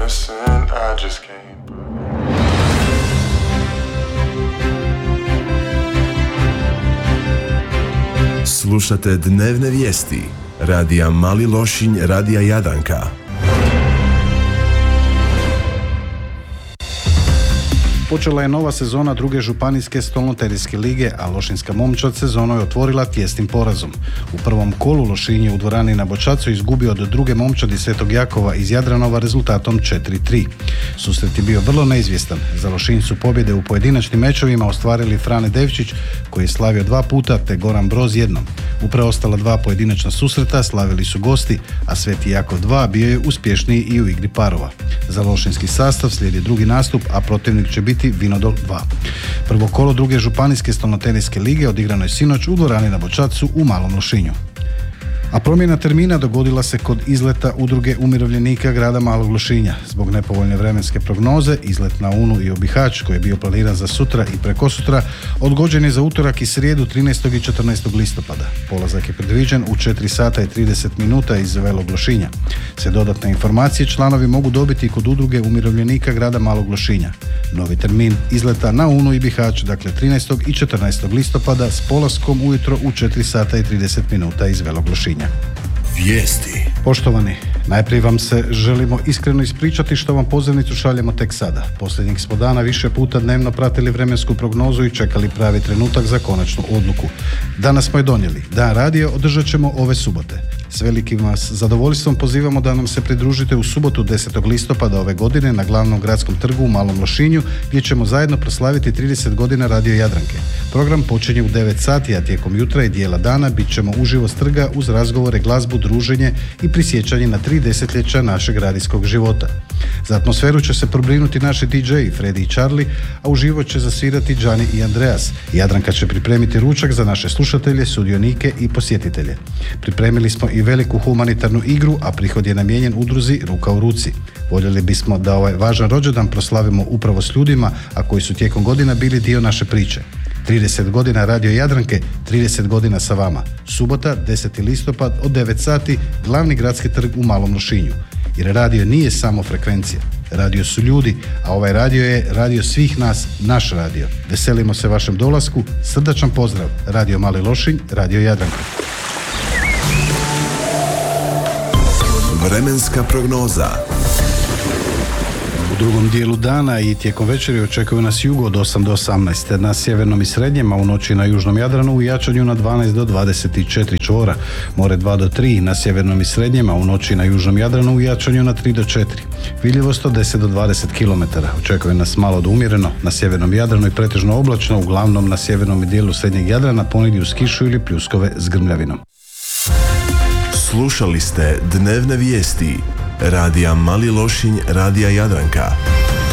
innocent, I just can't. Slušate dnevne vijesti radija Mali Lošinj, radija Jadranka. Počela je nova sezona druge županijske stolnoterijske lige, a Lošinjska momčad sezonu je otvorila tijesnim porazom. U prvom kolu Lošinj je u dvorani na Bočacu izgubio od druge momčadi Svetog Jakova iz Jadranova rezultatom 4-3. Susret je bio vrlo neizvjestan. Za Lošinj su pobjede u pojedinačnim mečevima ostvarili Frane Devčić, koji je slavio 2 puta, te Goran Broz jednom. U preostala 2 pojedinačna susreta slavili su gosti, a Sveti Jakov 2 bio je uspješniji i u igri parova. Za lošinjski sastav slijedi drugi nastup, a protivnik će biti Vinodol 2. Prvo kolo druge županijske stolnoterijske lige odigrano je sinoć u dvorani na Bočacu u Malom Lošinju. A promjena termina dogodila se kod izleta Udruge umirovljenika grada Malog Lošinja. Zbog nepovoljne vremenske prognoze, izlet na Unu i Obihać, koji je bio planiran za sutra i prekosutra, odgođen je za utorak i srijedu 13. i 14. listopada. Polazak je predviđen u 4 sata i 30 minuta iz Velog Lošinja. Sve dodatne informacije članovi mogu dobiti kod Udruge umirovljenika grada Malog Lošinja. Novi termin izleta na Unu i Bihać, dakle 13. i 14. listopada s polaskom ujutro u 4 sata i 30 minuta iz Velog Lošinja. Vijesti. Poštovani, najprije vam se želimo iskreno ispričati što vam pozivnicu šaljemo tek sada. Posljednjih smo dana više puta dnevno pratili vremensku prognozu i čekali pravi trenutak za konačnu odluku. Danas smo je donijeli. Dan radio održat ćemo ove subote. S velikim vas zadovoljstvom pozivamo da nam se pridružite u subotu 10. listopada ove godine na glavnom gradskom trgu u Malom Lošinju, gdje ćemo zajedno proslaviti 30 godina Radio Jadranke. Program počinje u 9 sati, a tijekom jutra i dijela dana bit ćemo uživo s trga uz razgovore, glazbu, druženje i prisjećanje na 3 desetljeća našeg radijskog života. Za atmosferu će se pobrinuti naši DJ-i Freddy i Charlie, a uživo će zasvirati Gianni i Andreas. Jadranka će pripremiti ručak za naše slušatelje, sudionike i posjetitelje. Pripremili smo i veliku humanitarnu igru, a prihod je namijenjen udruzi Ruka u ruci. Voljeli bismo da ovaj važan rođendan proslavimo upravo s ljudima, a koji su tijekom godina bili dio naše priče. 30 godina Radio Jadranke, 30 godina sa vama. Subota, 10. listopad od 9 sati, glavni gradski trg u Malom Lošinju. Jer radio nije samo frekvencija. Radio su ljudi, a ovaj radio je radio svih nas, naš radio. Veselimo se vašem dolasku, srdačan pozdrav. Radio Mali Lošinj, Radio Jadranka. Vremenska prognoza. U drugom dijelu dana i tijekom večeri očekuju nas jugo od 8 do 18, na sjevernom i srednjem, a u noći na južnom Jadranu u jačanju na 12 do 24 čvora, more 2 do 3 na sjevernom i srednjem, a u noći na južnom Jadranu u jačanju na 3 do 4. Vidljivost od 10 do 20 km. Očekuje nas malo do umjereno na sjevernom Jadranu i pretežno oblačno, uglavnom na sjevernom dijelu srednjeg Jadrana, ponegdje uz kišu ili pljuskove s grmljavinom. Slušali ste dnevne vijesti radija Mali Lošinj, radija Jadranka.